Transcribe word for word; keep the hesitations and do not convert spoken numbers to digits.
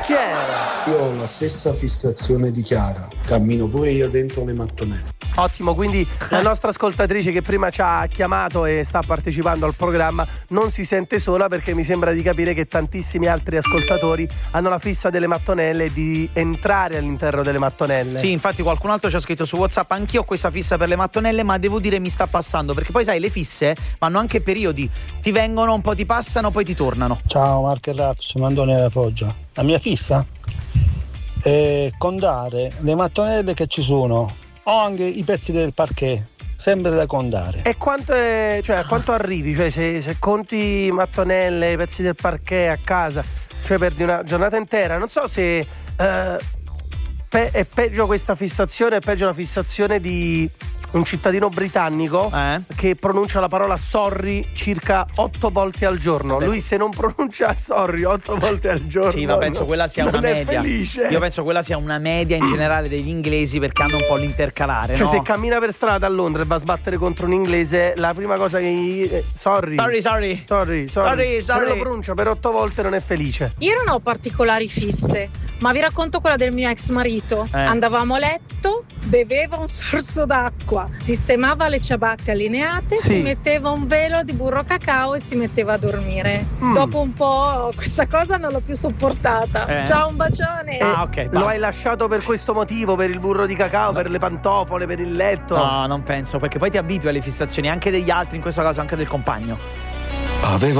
Chi era? Io ho la stessa fissazione di Chiara, cammino pure io dentro le mattonelle. Ottimo, quindi la nostra ascoltatrice che prima ci ha chiamato e sta partecipando al programma non si sente sola, perché mi sembra di capire che tantissimi altri ascoltatori hanno la fissa delle mattonelle e di entrare all'interno delle mattonelle. Sì, infatti qualcun altro ci ha scritto su WhatsApp: anch'io ho questa fissa per le mattonelle, ma devo dire mi sta passando, perché poi sai, le fisse vanno anche periodi, ti vengono, un po' ti passano, poi ti tornano. Ciao Marco e Raff, sono Antonio della Foggia. La mia fissa è contare le mattonelle che ci sono, o anche i pezzi del parquet, sempre da contare. E quanto è, cioè, a quanto arrivi? Cioè, se, se conti mattonelle, i pezzi del parquet a casa, cioè perdi una giornata intera. Non so se eh, pe- è peggio questa fissazione, è peggio la fissazione di un cittadino britannico eh? che pronuncia la parola sorry circa otto volte al giorno. Lui se non pronuncia sorry otto volte al giorno, sì, ma penso no, quella sia una non è media. felice. Io penso quella sia una media in generale degli inglesi, perché hanno un po' l'intercalare. Cioè, no? se cammina per strada a Londra e va a sbattere contro un inglese, la prima cosa che gli... eh, sorry Sorry, sorry. Sorry, sorry. Sorry, Se sorry. non lo pronuncia per otto volte non è felice. Io non ho particolari fisse, ma vi racconto quella del mio ex marito. Eh. Andavamo a letto, beveva un sorso d'acqua, sistemava le ciabatte allineate, Sì. si metteva un velo di burro cacao e si metteva a dormire. Mm. Dopo un po' questa cosa non l'ho più sopportata. Eh. Ciao, un bacione. Ah, ok, Lo basta. hai lasciato per quessto motivo, per il burro di cacao, per le pantofole, per il letto? No, non penso, perché poi ti abitui alle fissazioni anche degli altri, in questo caso anche del compagno. Avevo